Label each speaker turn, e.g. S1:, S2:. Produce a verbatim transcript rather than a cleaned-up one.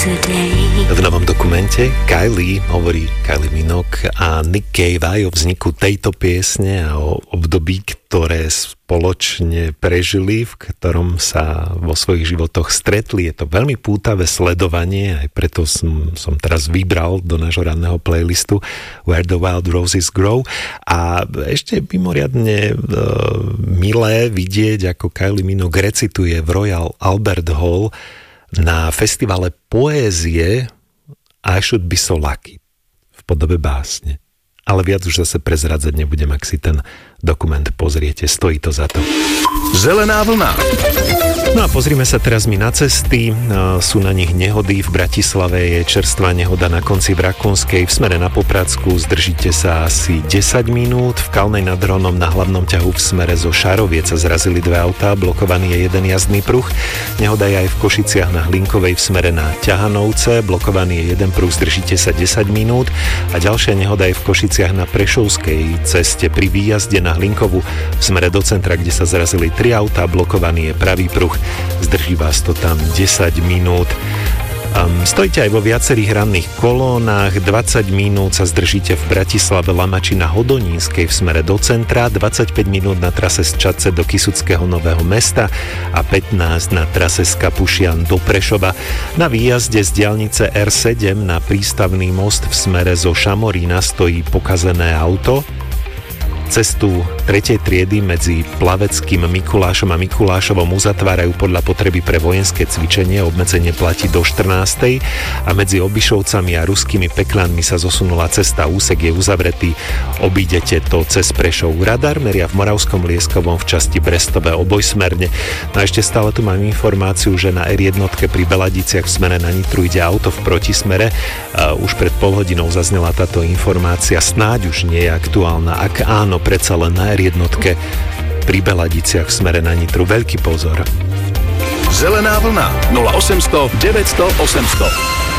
S1: V novom dokumente Kylie hovorí Kylie Minogue a Nick Cave aj o vzniku tejto piesne a o období, ktoré spoločne prežili, v ktorom sa vo svojich životoch stretli. Je to veľmi pútavé sledovanie, aj preto som, som teraz vybral do nášho ranného playlistu Where the Wild Roses Grow. A ešte mimoriadne e, milé vidieť, ako Kylie Minogue recituje v Royal Albert Hall na festivale poézie I Should Be So Lucky v podobe básne. Ale viac už zase prezradzať nebudem, ak si ten dokument pozriete. Stojí to za to.
S2: Zelená vlna.
S1: No a pozrime sa teraz mi na cesty. Sú na nich nehody. V Bratislave je čerstvá nehoda na konci Vrakonskej. V smere na Popradsku zdržíte sa asi desať minút. V Kalnej nad Hronom na hlavnom ťahu v smere zo Šaroviec sa zrazili dve autá. Blokovaný je jeden jazdný pruh. Nehoda je aj v Košiciach na Hlinkovej v smere na Ťahanovce. Blokovaný je jeden pruh. Zdržíte sa desať minút. A ďalšia nehoda je v Košiciach na Prešovskej ceste pri výjazde na Hlinkovu v smere do centra, kde sa zrazili tri autá. Blokovaný je pravý pruh. Zdrží vás to tam desať minút. Um, stojíte aj vo viacerých ranných kolónach. dvadsať minút sa zdržíte v Bratislave Lamači na Hodonínskej v smere do centra, dvadsaťpäť minút na trase z Čadce do Kysuckého Nového Mesta a pätnásť na trase z Kapušian do Prešova. Na výjazde z diaľnice er sedem na Prístavný most v smere zo Šamorína stojí pokazené auto. Cestu tretej triedy medzi Plaveckým Mikulášom a Mikulášovom uzatvárajú podľa potreby pre vojenské cvičenie. Obmedzenie platí do štrnástej a medzi Obišovcami a Ruskými Pekľanmi sa zosunula cesta. Úsek je uzavretý. Obídete to cez Prešov. Radar meria v Moravskom Lieskovom v časti Brestové obojsmerne. No a ešte stále tu mám informáciu, že na er jeden pri Beladiciach v smere na Nitru ide auto v protismere. Uh, už pred pol hodinou zaznela táto informácia. Snáď už nie je aktuálna. Ak áno, predsa len na er jeden pri Beladiciach v smere na Nitru. Veľký pozor.
S2: Zelená vlna nula osemsto deväťsto osemsto.